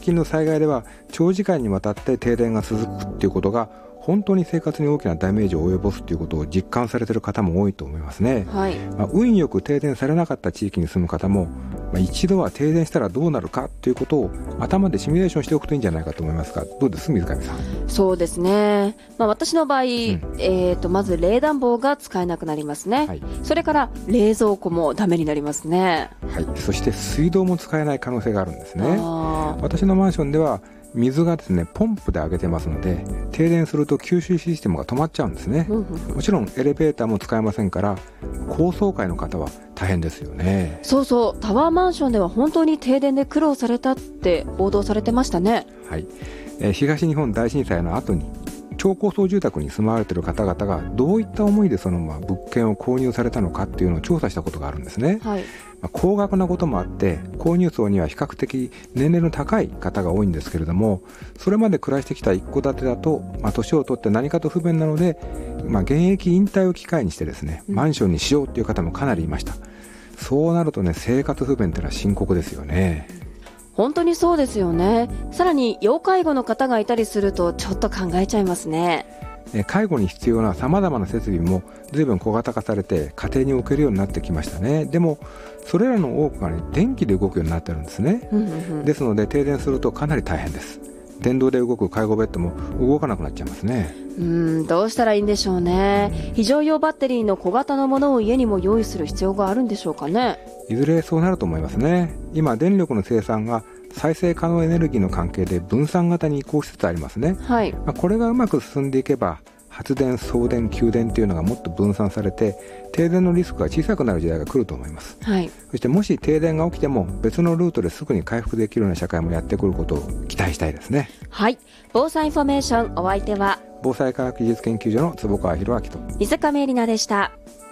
近の災害では長時間にわたって停電が続くっていうことが本当に生活に大きなダメージを及ぼすということを実感されている方も多いと思いますね、はい。運よく停電されなかった地域に住む方も、一度は停電したらどうなるかということを頭でシミュレーションしておくといいんじゃないかと思いますが、どうです水上さん。 そうですね、私の場合、まず冷暖房が使えなくなりますね、はい。それから冷蔵庫もダメになりますね、 はい。そして水道も使えない可能性があるんですね。私のマンションでは水がですねポンプで上げてますので、停電すると吸収システムが止まっちゃうんですね、もちろんエレベーターも使えませんから、高層階の方は大変ですよね。 そうそう、タワーマンションでは本当に停電で苦労されたって報道されてましたね。 はい。東日本大震災の後に超高層住宅に住まわれている方々がどういった思いでその物件を購入されたのかっていうのを調査したことがあるんですね、はい。高額なこともあって購入層には比較的年齢の高い方が多いんですけれども、それまで暮らしてきた一戸建てだと、年を取って何かと不便なので、現役引退を機会にしてですね、マンションにしようという方もかなりいました。そうなるとね、生活不便というのは深刻ですよね。 本当にそうですよね。さらに要介護の方がいたりするとちょっと考えちゃいますね。 介護に必要なさまざまな設備も随分小型化されて家庭に置けるようになってきましたね。でもそれらの多くが、電気で動くようになってるんですね、ですので停電するとかなり大変です。電動で動く介護ベッドも動かなくなっちゃいますね。 どうしたらいいんでしょうね。非常用バッテリーの小型のものを家にも用意する必要があるんでしょうかね。 いずれそうなると思いますね。今電力の生産が再生可能エネルギーの関係で分散型に移行しつつありますね、はい。これがうまく進んでいけば発電、送電、給電というのがもっと分散されて停電のリスクが小さくなる時代が来ると思います、はい。そしてもし停電が起きても別のルートですぐに回復できるような社会もやってくることを期待したいですね。 はい。防災インフォメーション、お相手は防災科学技術研究所の坪川博明と水上絵里奈でした。